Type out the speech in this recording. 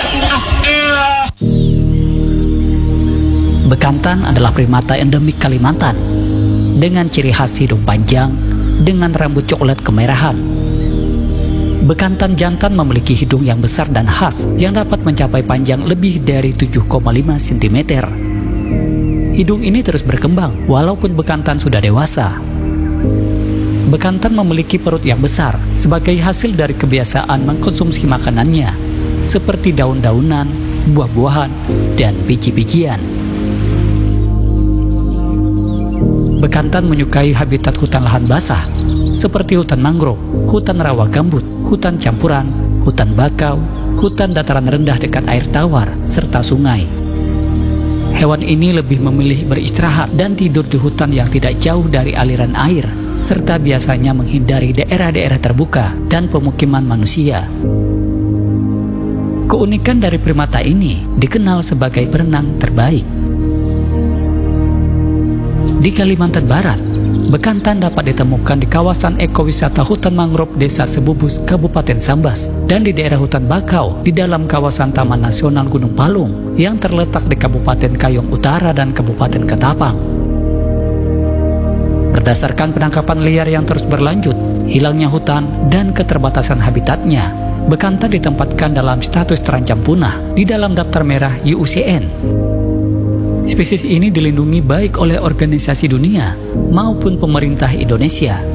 Bekantan adalah primata endemik Kalimantan dengan ciri khas hidung panjang dengan rambut coklat kemerahan. Bekantan jantan memiliki hidung yang besar dan khas yang dapat mencapai panjang lebih dari 7,5 cm. Hidung ini terus berkembang walaupun bekantan sudah dewasa. Bekantan memiliki perut yang besar sebagai hasil dari kebiasaan mengkonsumsi makanannya seperti daun-daunan, buah-buahan, dan biji-bijian. Bekantan menyukai habitat hutan lahan basah seperti hutan mangrove, hutan rawa gambut, hutan campuran, hutan bakau, hutan dataran rendah dekat air tawar, serta sungai. Hewan ini lebih memilih beristirahat dan tidur di hutan yang tidak jauh dari aliran air, serta biasanya menghindari daerah-daerah terbuka dan pemukiman manusia. Keunikan dari primata ini dikenal sebagai berenang terbaik. Di Kalimantan Barat, bekantan dapat ditemukan di kawasan ekowisata hutan mangrove Desa Sebubus, Kabupaten Sambas, dan di daerah hutan bakau di dalam kawasan Taman Nasional Gunung Palung yang terletak di Kabupaten Kayong Utara dan Kabupaten Ketapang. Berdasarkan penangkapan liar yang terus berlanjut, hilangnya hutan, dan keterbatasan habitatnya, bekantan ditempatkan dalam status terancam punah di dalam daftar merah IUCN. Spesies ini dilindungi baik oleh organisasi dunia maupun pemerintah Indonesia.